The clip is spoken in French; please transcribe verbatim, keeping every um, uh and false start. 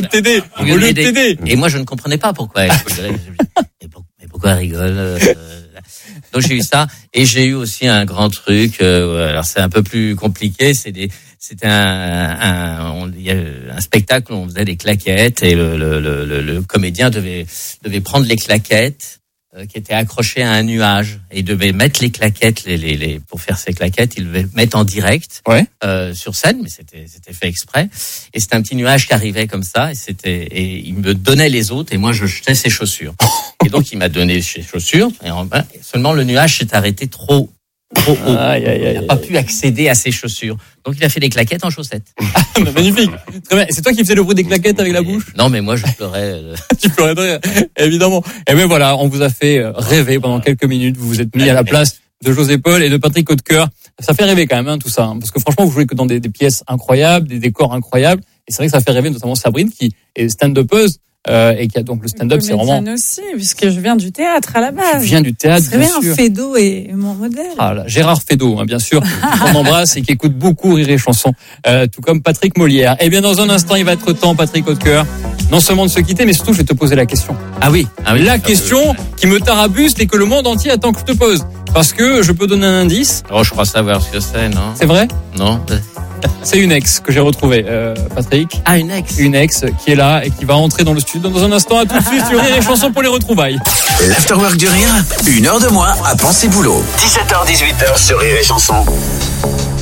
t'aider. Au lieu de t'aider. Et moi, je ne comprenais pas pourquoi elle rigolerait. Mais pourquoi elle rigole euh, Donc j'ai eu ça. Et j'ai eu aussi un grand truc. Euh, alors c'est un peu plus compliqué. C'est des, c'était un, un, on, il y a un spectacle où on faisait des claquettes et le, le, le, le, le comédien devait, devait prendre les claquettes euh, qui étaient accrochées à un nuage et il devait mettre les claquettes, les, les, les, pour faire ces claquettes, il devait mettre en direct ouais. euh, sur scène, mais c'était, c'était fait exprès. Et c'était un petit nuage qui arrivait comme ça et c'était, et il me donnait les autres et moi je jetais ses chaussures. Et donc il m'a donné ses chaussures et en, seulement le nuage s'est arrêté trop. Trop haut. Aïe, aïe, aïe, il n'a pas pu accéder à ses chaussures. Donc il a fait des claquettes en chaussettes. Magnifique. Très bien. C'est toi qui faisais le bruit des claquettes avec la bouche ? Non, mais moi je pleurais. Euh... tu pleurais de rire, évidemment. Et bien voilà, on vous a fait rêver pendant quelques minutes. Vous vous êtes mis à la place de José Paul et de Patrick Hautecoeur. Ça fait rêver quand même, hein, tout ça. Hein, parce que franchement, vous jouez que dans des, des pièces incroyables, des décors incroyables. Et c'est vrai que ça fait rêver, notamment Sabrine qui est stand-upeuse. Euh, et qui a donc le stand-up, c'est vraiment. aussi, puisque je viens du théâtre à la base. Je viens du théâtre. C'est bien, Fédo est mon modèle. Ah là, Gérard Fédo, hein, bien sûr, qu'on embrasse et qui écoute beaucoup Rire et Chanson, euh, tout comme Patrick Molière. Et bien dans un instant, il va être temps, Patrick Hautecoeur, non seulement de se quitter, mais surtout, je vais te poser la question. Ah oui, ah oui. La question qui me tarabuste et que le monde entier attend que je te pose. Parce que je peux donner un indice. Oh, je crois savoir ce que c'est, non ? C'est vrai ? Non. C'est une ex que j'ai retrouvée, euh, Patrick. Ah, une ex. Une ex qui est là et qui va entrer dans le studio dans un instant. À tout de suite sur Rire et Chanson pour les retrouvailles. L'Afterwork du Rire, une heure de moins à penser boulot. dix-sept heures dix-huit heures sur Rire et Chanson.